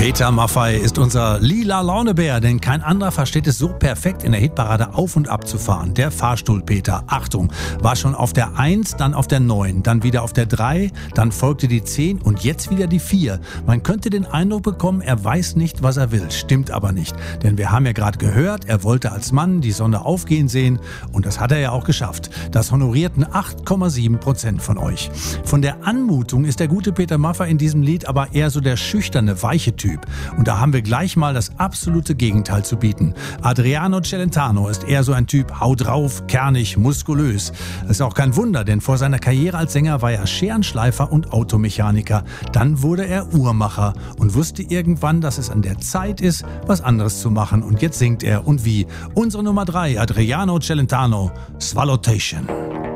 Peter Maffay ist unser lila Launebär, denn kein anderer versteht es so perfekt in der Hitparade auf und ab zu fahren. Der Fahrstuhl-Peter, Achtung, war schon auf der 1, dann auf der 9, dann wieder auf der 3, dann folgte die 10 und jetzt wieder die 4. Man könnte den Eindruck bekommen, er weiß nicht, was er will. Stimmt aber nicht, denn wir haben ja gerade gehört, er wollte als Mann die Sonne aufgehen sehen und das hat er ja auch geschafft. Das honorierten 8,7% von euch. Von der Anmutung ist der gute Peter Maffay in diesem Lied aber eher so der schüchterne, weiche Typ. Und da haben wir gleich mal das absolute Gegenteil zu bieten. Adriano Celentano ist eher so ein Typ, haut drauf, kernig, muskulös. Das ist auch kein Wunder, denn vor seiner Karriere als Sänger war er Scherenschleifer und Automechaniker. Dann wurde er Uhrmacher und wusste irgendwann, dass es an der Zeit ist, was anderes zu machen. Und jetzt singt er und wie. Unsere Nummer 3, Adriano Celentano, Swallowtation.